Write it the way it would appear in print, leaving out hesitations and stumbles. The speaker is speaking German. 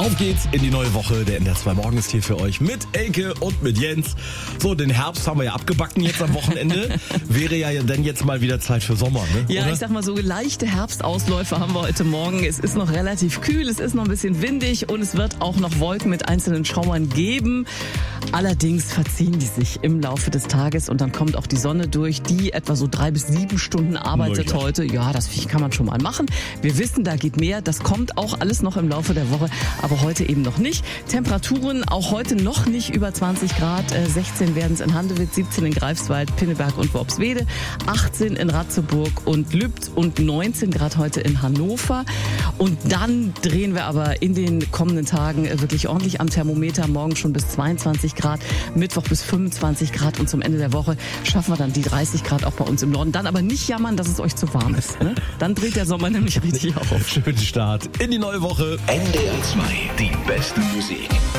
Auf geht's in die neue Woche. Der NDR 2 Morgen ist hier für euch mit Elke und mit Jens. So, den Herbst haben wir ja abgebacken jetzt am Wochenende. Wäre ja dann jetzt mal wieder Zeit für Sommer, ne? Ja, oder? Ich sag mal so, leichte Herbstausläufe haben wir heute Morgen. Es ist noch relativ kühl, es ist noch ein bisschen windig und es wird auch noch Wolken mit einzelnen Schauern geben. Allerdings verziehen die sich im Laufe des Tages und dann kommt auch die Sonne durch, die etwa so 3 bis 7 Stunden arbeitet heute. Ja, das kann man schon mal machen. Wir wissen, da geht mehr. Das kommt auch alles noch im Laufe der Woche, aber heute eben noch nicht. Temperaturen auch heute noch nicht über 20 Grad. 16 werden es in Handewitt, 17 in Greifswald, Pinneberg und Worpswede, 18 in Ratzeburg und Lübz und 19 Grad heute in Hannover. Und dann drehen wir aber in den kommenden Tagen wirklich ordentlich am Thermometer. Morgen schon bis 22 Grad, Mittwoch bis 25 Grad und zum Ende der Woche schaffen wir dann die 30 Grad auch bei uns im Norden. Dann aber nicht jammern, dass es euch zu warm ist. Ne? Dann dreht der Sommer nämlich richtig auf. Schönen Start in die neue Woche. NDR 2, die beste Musik.